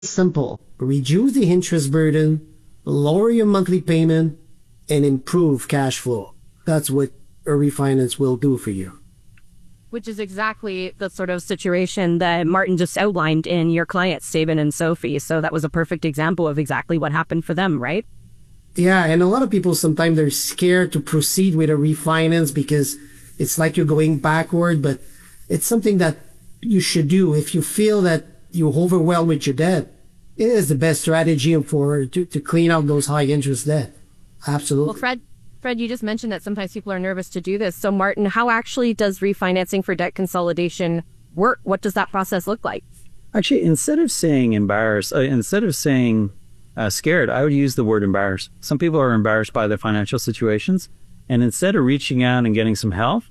Simple. Reduce the interest burden, lower your monthly payment, and improve cash flow. That's what a refinance will do for you. Which is exactly the sort of situation that Martin just outlined in your clients, David and Sophie. So that was a perfect example of exactly what happened for them, right? Yeah, and a lot of people sometimes they're scared to proceed with a refinance because it's like you're going backward, but it's something that you should do if you feel that you're overwhelmed with your debt. It is the best strategy to clean out those high interest debt. Absolutely. Well, Fred, you just mentioned that sometimes people are nervous to do this. So, Martin, how actually does refinancing for debt consolidation work? What does that process look like? Actually, instead of saying scared, I would use the word embarrassed. Some people are embarrassed by their financial situations, and instead of reaching out and getting some help,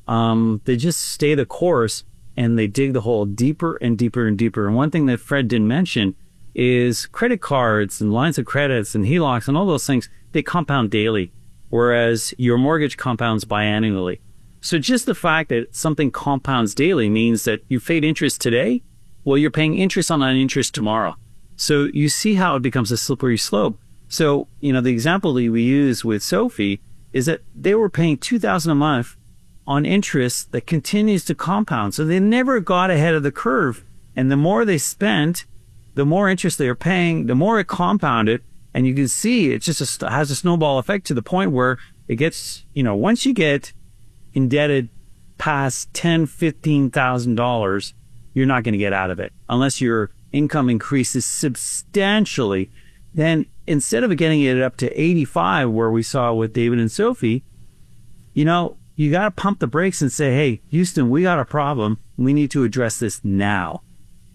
they just stay the course and they dig the hole deeper and deeper and deeper. And one thing that Fred didn't mention is credit cards and lines of credits and HELOCs and all those things, they compound daily, whereas your mortgage compounds biannually. So just the fact that something compounds daily means that you paid interest today, well, you're paying interest on that interest tomorrow. So you see how it becomes a slippery slope. So, the example that we use with Sophie is that they were paying $2,000 a month on interest that continues to compound. So they never got ahead of the curve. And the more they spent, the more interest they are paying, the more it compounded. And you can see it just has a snowball effect to the point where it gets, once you get indebted past $10,000, $15,000, you're not going to get out of it unless your income increases substantially. Then instead of getting it up to 85, where we saw with David and Sophie, you got to pump the brakes and say, hey, Houston, we got a problem. We need to address this now.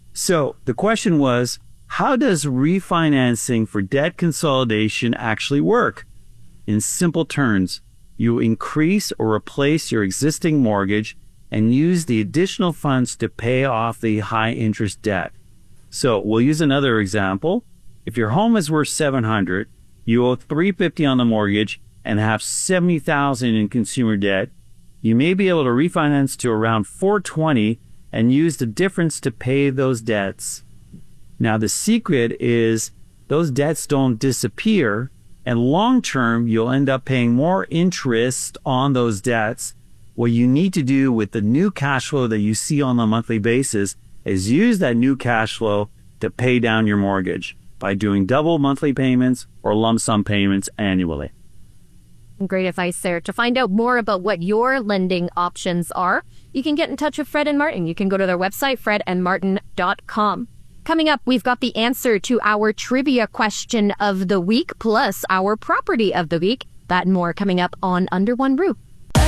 So the question was, how does refinancing for debt consolidation actually work? In simple terms, you increase or replace your existing mortgage and use the additional funds to pay off the high interest debt. So we'll use another example. If your home is worth $700, you owe $350 on the mortgage and have $70,000 in consumer debt, you may be able to refinance to around $420 and use the difference to pay those debts. Now, the secret is those debts don't disappear, and long term, you'll end up paying more interest on those debts. What you need to do with the new cash flow that you see on a monthly basis is use that new cash flow to pay down your mortgage by doing double monthly payments or lump sum payments annually. Great advice there. To find out more about what your lending options are, you can get in touch with Fred and Martin. You can go to their website, fredandmartin.com. Coming up, we've got the answer to our trivia question of the week, plus our property of the week. That and more coming up on Under One Roof.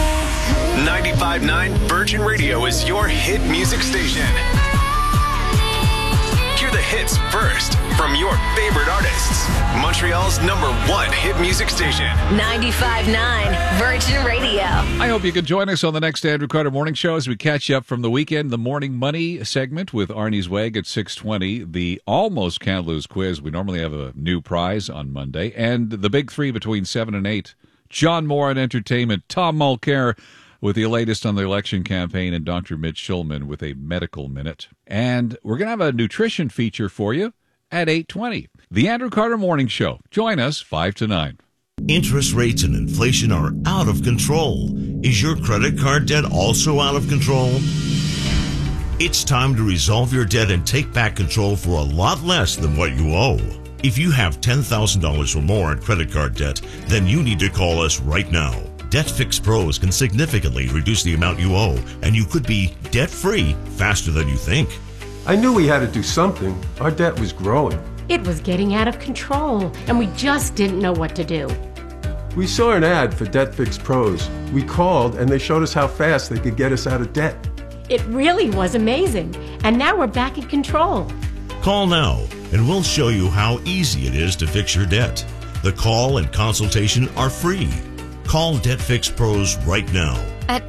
95.9 Virgin Radio is your hit music station. Hear the hits first from your favorite artists. Montreal's #1 hit music station. 95.9 Virgin Radio. I hope you can join us on the next Andrew Carter Morning Show as we catch you up from the weekend. The Morning Money segment with Arnie Zweig at 6:20. The Almost Can't Lose quiz. We normally have a new prize on Monday. And the big three between 7 and 8. John Moore at Entertainment. Tom Mulcair with the latest on the election campaign, and Dr. Mitch Schulman with a medical minute. And we're going to have a nutrition feature for you at 8:20. The Andrew Carter Morning Show. Join us 5 to 9. Interest rates and inflation are out of control. Is your credit card debt also out of control? It's time to resolve your debt and take back control for a lot less than what you owe. If you have $10,000 or more in credit card debt, then you need to call us right now. DebtFix Pros can significantly reduce the amount you owe, and you could be debt-free faster than you think. I knew we had to do something. Our debt was growing. It was getting out of control, and we just didn't know what to do. We saw an ad for DebtFix Pros. We called, and they showed us how fast they could get us out of debt. It really was amazing, and now we're back in control. Call now, and we'll show you how easy it is to fix your debt. The call and consultation are free. Call DebtFix Pros right now. At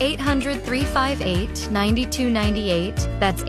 800-358-9298. That's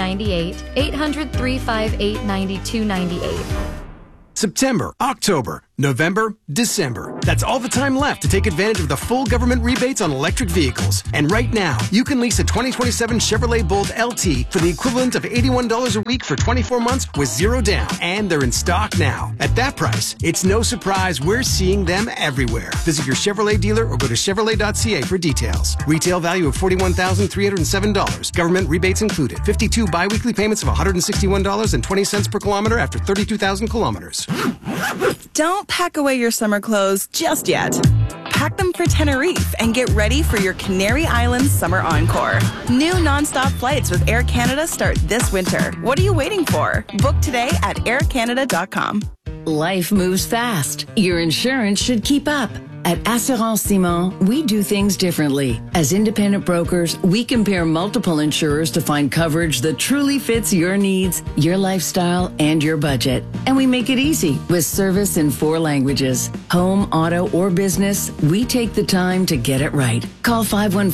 800-358-9298. 800-358-9298. September, October, November, December. That's all the time left to take advantage of the full government rebates on electric vehicles. And right now, you can lease a 2027 Chevrolet Bolt LT for the equivalent of $81 a week for 24 months with zero down. And they're in stock now. At that price, it's no surprise we're seeing them everywhere. Visit your Chevrolet dealer or go to Chevrolet.ca for details. Retail value of $41,307. Government rebates included. 52 biweekly payments of $161.20 per kilometer after 32,000 kilometers. Don't pack away your summer clothes just yet. Pack them for Tenerife and get ready for your Canary Islands Summer Encore. New nonstop flights with Air Canada start this winter. What are you waiting for? Book today at aircanada.com. Life moves fast. Your insurance should keep up. At Assurance Simon, we do things differently. As independent brokers, we compare multiple insurers to find coverage that truly fits your needs, your lifestyle, and your budget. And we make it easy with service in 4 languages. Home, auto, or business, we take the time to get it right. Call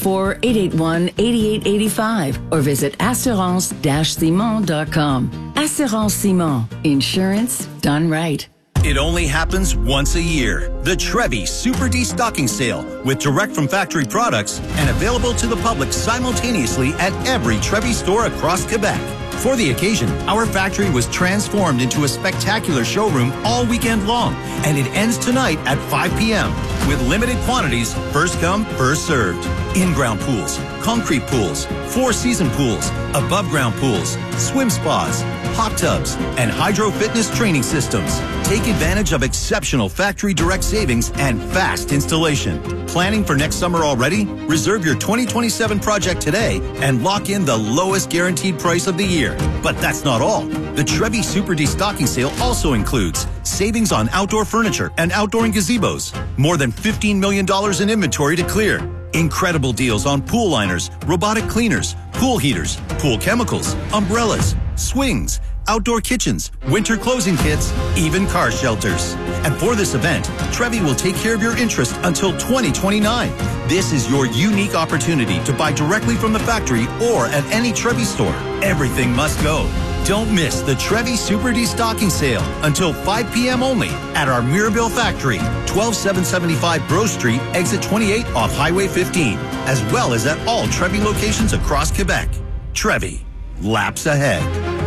514-881-8885 or visit assurance-simon.com. Assurance Simon. Insurance done right. It only happens once a year. The Trevi Super Destocking Sale with direct from factory products and available to the public simultaneously at every Trevi store across Quebec. For the occasion, our factory was transformed into a spectacular showroom all weekend long, and it ends tonight at 5 p.m. with limited quantities, first come, first served. In-ground pools, concrete pools, 4-season pools, above-ground pools, swim spas, hot tubs, and hydro fitness training systems. Take advantage of exceptional factory direct savings and fast installation. Planning for next summer already? Reserve your 2027 project today and lock in the lowest guaranteed price of the year. But that's not all. The Trevi Super Destocking Sale also includes savings on outdoor furniture and outdoor gazebos. More than $15 million in inventory to clear. Incredible deals on pool liners, robotic cleaners, pool heaters, pool chemicals, umbrellas, swings, outdoor kitchens, winter closing kits, even car shelters. And for this event, Trevi will take care of your interest until 2029. This is your unique opportunity to buy directly from the factory or at any Trevi store. Everything must go. Don't miss the Trevi Super Destocking Sale until 5 p.m. only at our Mirabel factory, 12775 Bro Street, exit 28 off Highway 15, as well as at all Trevi locations across Quebec. Trevi, laps ahead.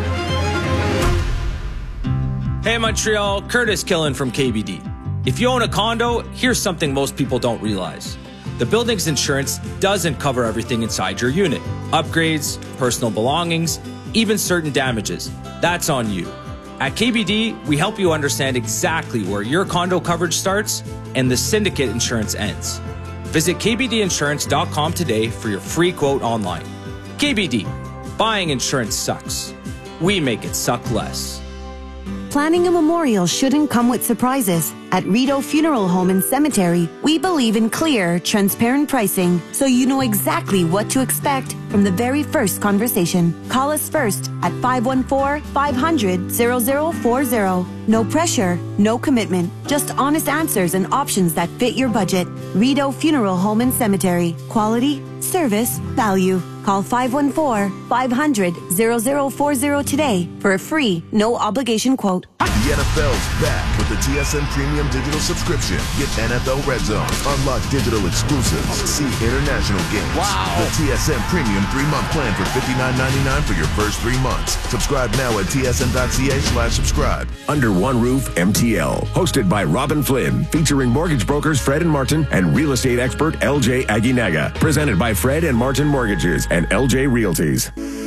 Hey Montreal, Curtis Killen from KBD. If you own a condo, here's something most people don't realize. The building's insurance doesn't cover everything inside your unit. Upgrades, personal belongings, even certain damages. That's on you. At KBD, we help you understand exactly where your condo coverage starts and the syndicate insurance ends. Visit kbdinsurance.com today for your free quote online. KBD, buying insurance sucks. We make it suck less. Planning a memorial shouldn't come with surprises. At Rideau Funeral Home and Cemetery, we believe in clear, transparent pricing so you know exactly what to expect from the very first conversation. Call us first at 514-500-0040. No pressure, no commitment, just honest answers and options that fit your budget. Rideau Funeral Home and Cemetery. Quality, service, value. Call 514-500-0040 today for a free, no obligation quote. The NFL's back with the TSN Premium Digital Subscription. Get NFL Red Zone, unlock digital exclusives, see international games. Wow! The TSN Premium 3-month plan for $59.99 for your first 3 months. Subscribe now at tsn.ca/subscribe. Under One Roof MTL, hosted by Robin Flynn, featuring mortgage brokers Fred and Martin and real estate expert LJ Aguinaga. Presented by Fred and Martin Mortgages and LJ Realties.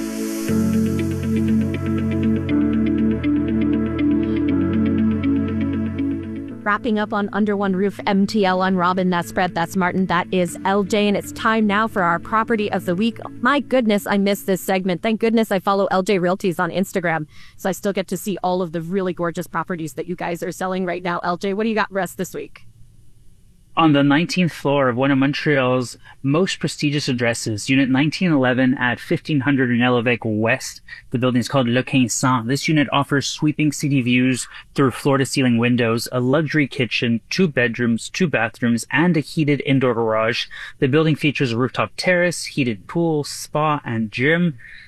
Wrapping up on Under One Roof MTL on Robin, that's Fred, that's Martin, that is LJ, and it's time now for our Property of the Week. My goodness, I missed this segment. Thank goodness I follow LJ Realties on Instagram, so I still get to see all of the really gorgeous properties that you guys are selling right now. LJ, what do you got for us this week? On the 19th floor of one of Montreal's most prestigious addresses, Unit 1911 at 1500 Relevec West. The building is called Le Quincent. This unit offers sweeping city views through floor-to-ceiling windows, a luxury kitchen, 2 bedrooms, 2 bathrooms, and a heated indoor garage. The building features a rooftop terrace, heated pool, spa, and gym.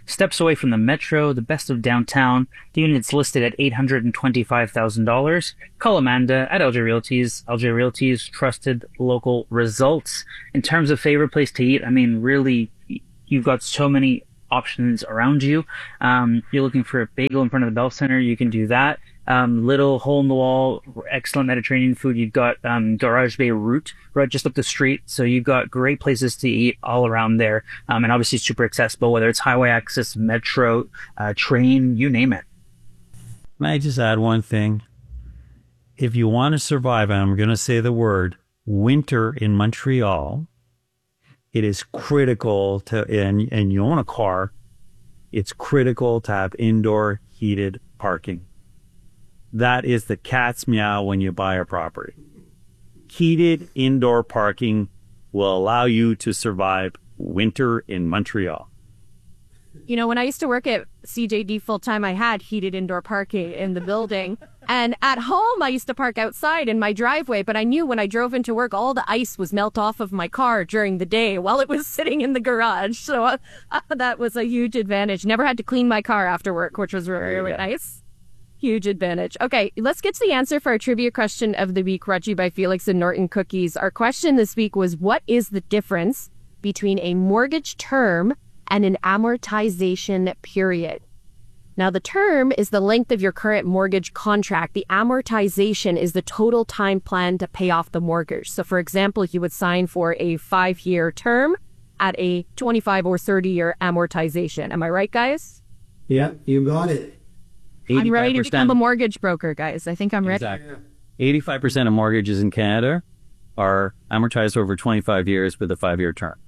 steps away from the metro, the best of downtown. The unit's listed at $825,000. Call Amanda at LJ Realties. LJ Realties, trusted local results. In terms of favorite place to eat, I mean, really, you've got so many options around you. You're looking for a bagel in front of the Bell Center, you can do that. Little hole in the wall, excellent Mediterranean food. You've got Garage Bay Route right just up the street. So you've got great places to eat all around there. And obviously super accessible, whether it's highway access, metro, train, you name it. May I just add one thing? If you want to survive, and I'm going to say the word, winter in Montreal, it is critical to, and you own a car, it's critical to have indoor heated parking. That is the cat's meow when you buy a property. Heated indoor parking will allow you to survive winter in Montreal. You know, when I used to work at CJD full-time, I had heated indoor parking in the building. And at home, I used to park outside in my driveway, but I knew when I drove into work, all the ice was melt off of my car during the day while it was sitting in the garage. So that was a huge advantage. Never had to clean my car after work, which was really nice. Huge advantage. Okay, let's get to the answer for our trivia question of the week, brought to you by Felix and Norton Cookies. Our question this week was, what is the difference between a mortgage term and an amortization period? Now, the term is the length of your current mortgage contract. The amortization is the total time plan to pay off the mortgage. So, for example, you would sign for a 5-year term at a 25 or 30-year amortization. Am I right, guys? Yeah, you got it. I'm ready to become a mortgage broker, guys. I think I'm ready. Exactly. 85% of mortgages in Canada are amortized over 25 years with a 5-year term.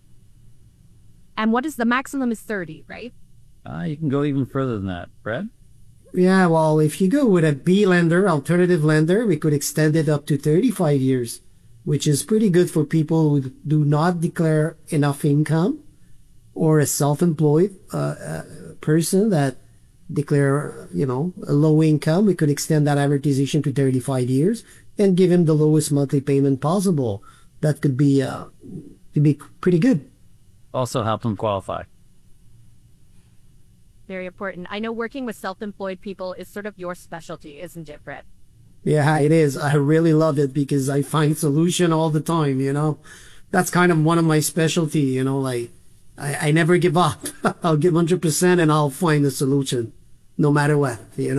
And what is the maximum is 30, right? You can go even further than that. Brad? Yeah, well, if you go with a B lender, alternative lender, we could extend it up to 35 years, which is pretty good for people who do not declare enough income, or a self-employed person that declare, a low income. We could extend that amortization to 35 years and give him the lowest monthly payment possible. That could be pretty good. Also help them qualify. Very important. I know working with self-employed people is sort of your specialty, isn't it, Brett? Yeah, it is. I really love it because I find solution all the time, That's kind of one of my specialty, I never give up. I'll give 100% and I'll find a solution no matter what,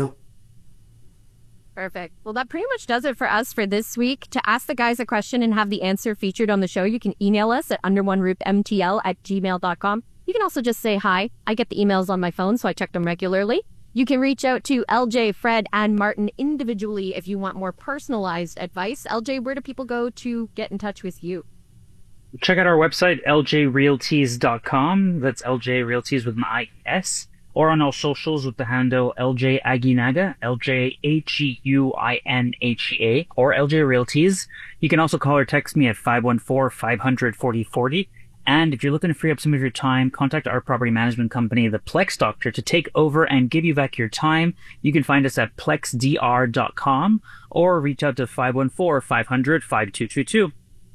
Perfect. Well, that pretty much does it for us for this week. To ask the guys a question and have the answer featured on the show, you can email us at underoneroofmtl@gmail.com. You can also just say hi. I get the emails on my phone, so I check them regularly. You can reach out to LJ, Fred, and Martin individually if you want more personalized advice. LJ, where do people go to get in touch with you? Check out our website, ljrealties.com. That's LJ Realties with an I-S. Or on all socials with the handle LJ Aguinaga, LJHEUINHEA, or LJ Realties. You can also call or text me at 514-500-4040. And if you're looking to free up some of your time, contact our property management company, the Plex Doctor, to take over and give you back your time. You can find us at plexdr.com or reach out to 514-500-5222.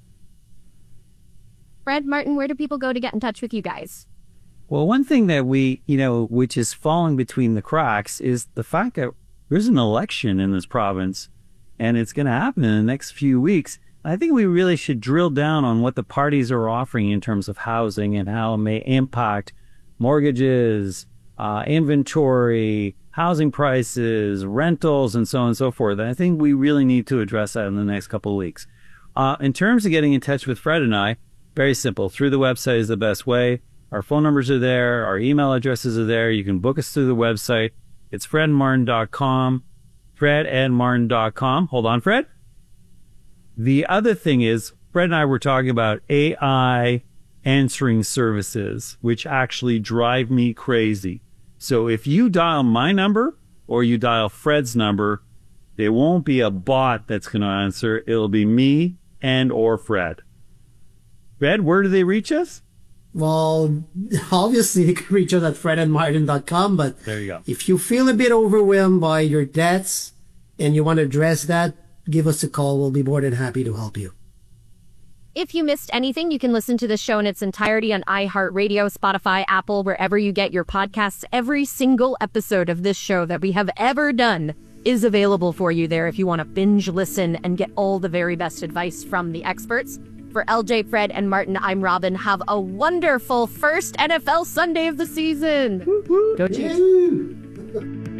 Fred, Martin, where do people go to get in touch with you guys? Well, one thing that we, which is falling between the cracks is the fact that there's an election in this province and it's going to happen in the next few weeks. I think we really should drill down on what the parties are offering in terms of housing and how it may impact mortgages, inventory, housing prices, rentals, and so on and so forth. And I think we really need to address that in the next couple of weeks. In terms of getting in touch with Fred and I, very simple. Through the website is the best way. Our phone numbers are there. Our email addresses are there. You can book us through the website. It's fredandmartin.com. fredandmartin.com. Hold on, Fred. The other thing is, Fred and I were talking about AI answering services, which actually drive me crazy. So if you dial my number or you dial Fred's number, there won't be a bot that's going to answer. It'll be me and or Fred. Fred, where do they reach us? Well, obviously you can reach us at fredandmartin.com, but there you go. If you feel a bit overwhelmed by your debts and you want to address that, give us a call. We'll be more than happy to help you. If you missed anything, you can listen to the show in its entirety on iHeartRadio, Spotify, Apple, wherever you get your podcasts. Every single episode of this show that we have ever done is available for you there if you want to binge listen and get all the very best advice from the experts. For LJ, Fred, and Martin, I'm Robin. Have a wonderful first NFL Sunday of the season. Go Chiefs.